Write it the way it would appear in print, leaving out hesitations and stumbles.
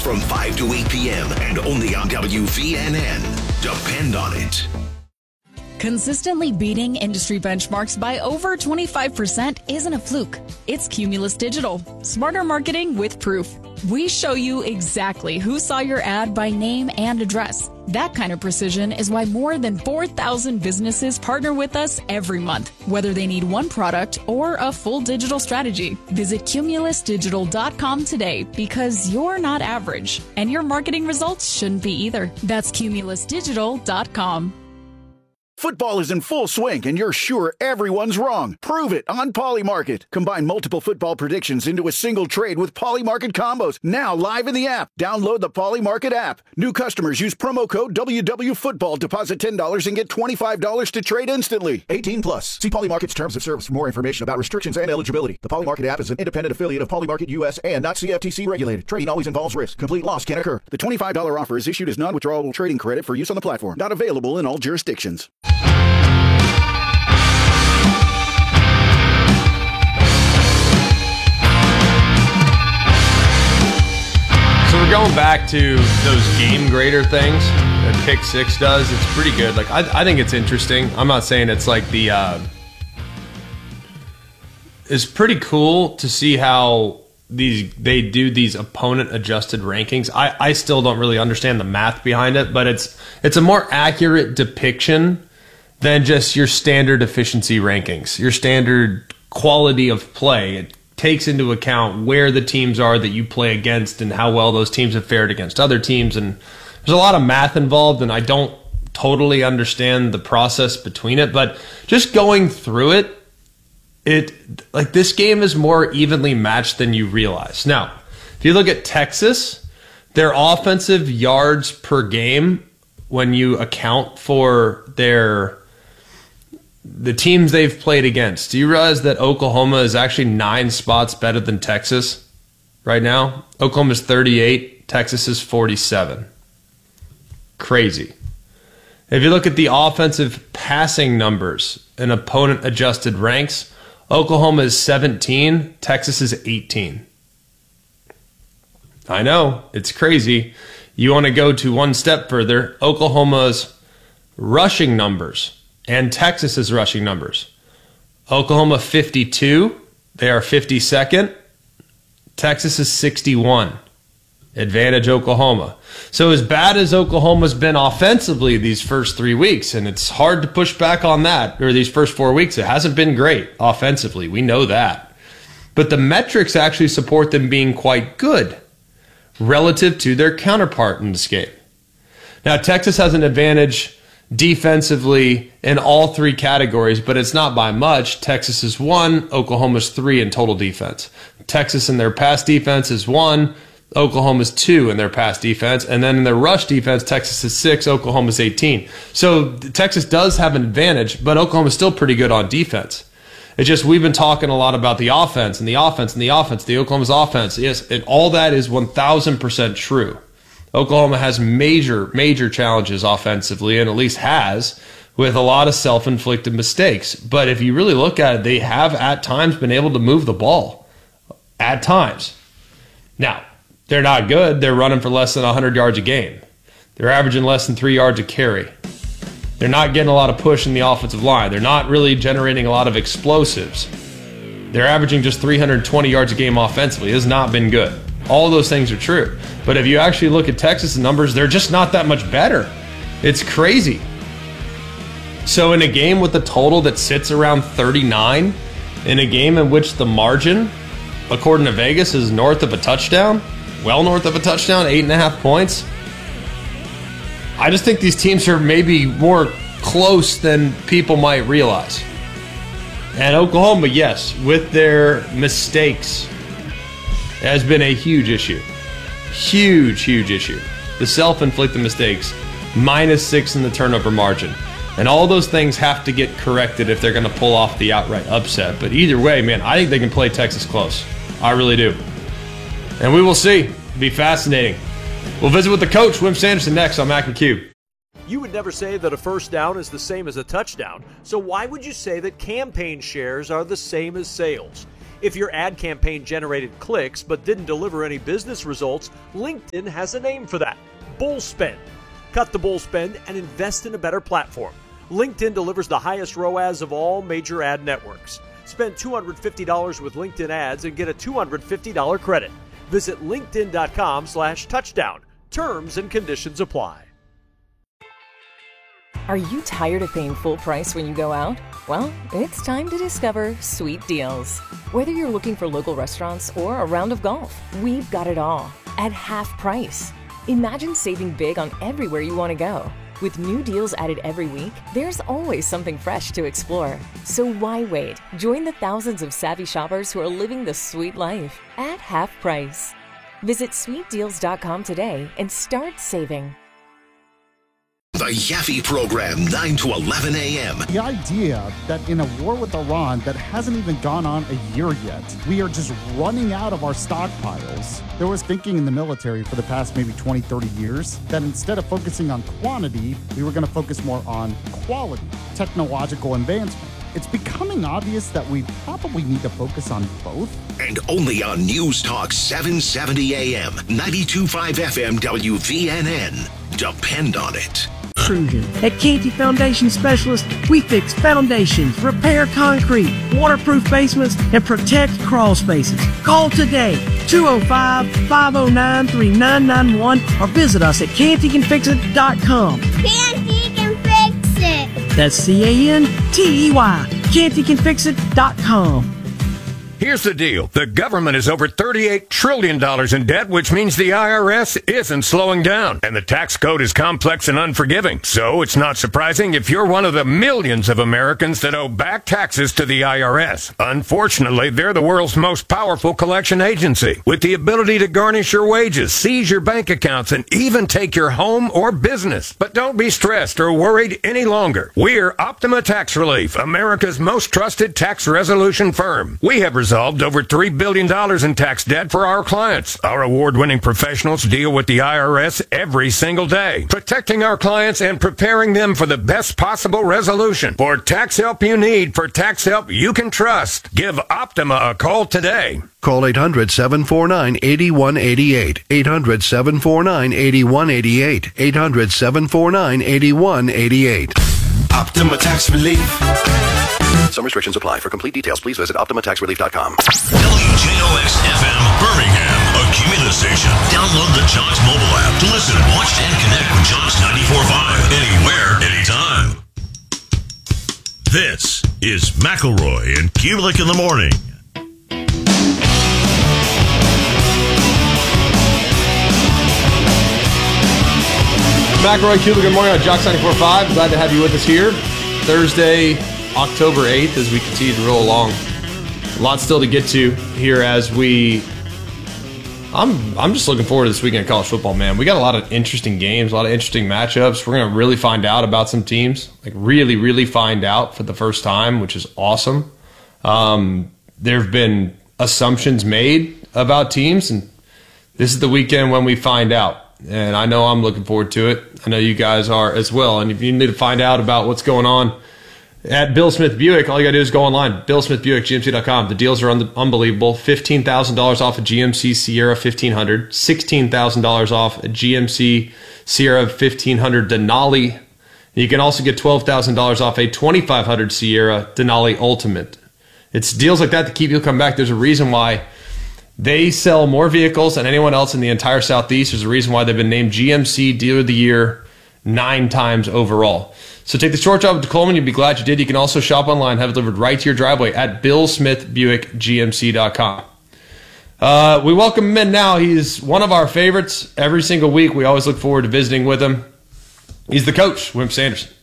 from 5 to 8 p.m. and only on WVNN. Depend on it. Consistently beating industry benchmarks by over 25% isn't a fluke. It's Cumulus Digital. Smarter marketing with proof. We show you exactly who saw your ad by name and address. That kind of precision is why more than 4,000 businesses partner with us every month, whether they need one product or a full digital strategy. Visit cumulusdigital.com today because you're not average, and your marketing results shouldn't be either. That's cumulusdigital.com. Football is in full swing, and you're sure everyone's wrong. Prove it on Polymarket. Combine multiple football predictions into a single trade with Polymarket combos. Now live in the app. Download the Polymarket app. New customers use promo code WWFootball. Deposit $10 and get $25 to trade instantly. 18 plus. See Polymarket's terms of service for more information about restrictions and eligibility. The Polymarket app is an independent affiliate of Polymarket US and not CFTC regulated. Trading always involves risk. Complete loss can occur. The $25 offer is issued as non-withdrawable trading credit for use on the platform. Not available in all jurisdictions. So we're going back to those game grader things that Pick 6 does. It's pretty good. Like I think it's interesting. I'm not saying it's like the it's pretty cool to see how they do these opponent adjusted rankings. I still don't really understand the math behind it, but it's a more accurate depiction than just your standard efficiency rankings, your standard quality of play. It takes into account where the teams are that you play against and how well those teams have fared against other teams. And there's a lot of math involved, and I don't totally understand the process between it. But just going through it like this game is more evenly matched than you realize. Now, if you look at Texas, their offensive yards per game, when you account for the teams they've played against, do you realize that Oklahoma is actually 9 spots better than Texas right now? Oklahoma's 38, Texas is 47. Crazy. If you look at the offensive passing numbers and opponent adjusted ranks, Oklahoma is 17, Texas is 18. I know, it's crazy. You want to go to one step further, Oklahoma's rushing numbers and Texas's rushing numbers. Oklahoma 52, they are 52nd. Texas is 61. Advantage Oklahoma. So as bad as Oklahoma's been offensively these first 3 weeks, and it's hard to push back on that, or these first 4 weeks, it hasn't been great offensively. We know that. But the metrics actually support them being quite good relative to their counterpart in this game. Now, Texas has an advantage defensively in all 3 categories, but it's not by much. Texas is 1, Oklahoma's 3 in total defense. Texas in their pass defense is 1, Oklahoma's 2 in their pass defense, and then in their rush defense, Texas is 6, Oklahoma's 18. So Texas does have an advantage, but Oklahoma's still pretty good on defense. It's just we've been talking a lot about the offense and the offense and the offense, the Oklahoma's offense. Yes, and all that is 1,000% true. Oklahoma has major challenges offensively, and at least has, with a lot of self-inflicted mistakes. But if you really look at it, they have at times been able to move the ball. At times. Now, they're not good. They're running for less than 100 yards a game. They're averaging less than 3 yards a carry. They're not getting a lot of push in the offensive line. They're not really generating a lot of explosives. They're averaging just 320 yards a game offensively. It has not been good. All of those things are true. But if you actually look at Texas' numbers, they're just not that much better. It's crazy. So in a game with a total that sits around 39, in a game in which the margin, according to Vegas, is north of a touchdown, well north of a touchdown, 8.5 points, I just think these teams are maybe more close than people might realize. And Oklahoma, yes, with their mistakes, has been a huge issue. Huge issue. The self-inflicted mistakes, -6 in the turnover margin. And all those things have to get corrected if they're going to pull off the outright upset. But either way, man, I think they can play Texas close. I really do. And we will see. It'll be fascinating. We'll visit with the coach, Wim Sanderson, next on Mac and Q. You would never say that a first down is the same as a touchdown. So why would you say that campaign shares are the same as sales? If your ad campaign generated clicks but didn't deliver any business results, LinkedIn has a name for that: bull spend. Cut the bull spend and invest in a better platform. LinkedIn delivers the highest ROAS of all major ad networks. Spend $250 with LinkedIn ads and get a $250 credit. Visit linkedin.com/touchdown. Terms and conditions apply. Are you tired of paying full price when you go out? Well, it's time to discover Sweet Deals. Whether you're looking for local restaurants or a round of golf, we've got it all at half price. Imagine saving big on everywhere you want to go. With new deals added every week, there's always something fresh to explore. So why wait? Join the thousands of savvy shoppers who are living the sweet life at half price. Visit sweetdeals.com today and start saving. The Yaffe Program, 9 to 11 a.m. The idea that in a war with Iran that hasn't even gone on a year yet, we are just running out of our stockpiles. There was thinking in the military for the past maybe 20, 30 years that instead of focusing on quantity, we were going to focus more on quality, technological advancement. It's becoming obvious that we probably need to focus on both. And only on News Talk 770 AM, 92.5 FM WVNN. Depend on it. At Canty Foundation Specialists, we fix foundations, repair concrete, waterproof basements, and protect crawl spaces. Call today, 205-509-3991, or visit us at cantycanfixit.com. Canty can fix it. That's CANTEY, cantycanfixit.com. Here's the deal. The government is over $38 trillion in debt, which means the IRS isn't slowing down. And the tax code is complex and unforgiving. So it's not surprising if you're one of the millions of Americans that owe back taxes to the IRS. Unfortunately, they're the world's most powerful collection agency, with the ability to garnish your wages, seize your bank accounts, and even take your home or business. But don't be stressed or worried any longer. We're Optima Tax Relief, America's most trusted tax resolution firm. We have resolved over $3 billion in tax debt for our clients. Our award-winning professionals deal with the IRS every single day, protecting our clients and preparing them for the best possible resolution. For tax help you need, for tax help you can trust, give Optima a call today. Call 800-749-8188. 800-749-8188. 800-749-8188. Optima Tax Relief. Some restrictions apply. For complete details, please visit OptimaTaxRelief.com. WJOX-FM Birmingham, a Cumulus station. Download the JOX mobile app to listen, watch, and connect with JOX 94.5 anywhere, anytime. This is McElroy and Kulik in the morning. McElroy, Kulik, good morning on JOX 94.5. Glad to have you with us here. Thursday, October 8th, as we continue to roll along. A lot still to get to here as I'm just looking forward to this weekend of college football, man. We got a lot of interesting games, a lot of interesting matchups. We're going to really find out about some teams, like really, really find out for the first time, which is awesome. There have been assumptions made about teams, and this is the weekend when we find out. And I know I'm looking forward to it. I know you guys are as well. And if you need to find out about what's going on at Bill Smith Buick, all you got to do is go online, BillSmithBuickGMC.com. The deals are unbelievable. $15,000 off a GMC Sierra 1500, $16,000 off a GMC Sierra 1500 Denali. You can also get $12,000 off a 2500 Sierra Denali Ultimate. It's deals like that keep you coming back. There's a reason why they sell more vehicles than anyone else in the entire Southeast. There's a reason why they've been named GMC Dealer of the Year 9 times overall. So take the short job at Coleman. You'd be glad you did. You can also shop online, have it delivered right to your driveway at BillSmithBuickGMC.com. We welcome him in now. He's one of our favorites every single week. We always look forward to visiting with him. He's the coach, Wimp Sanderson.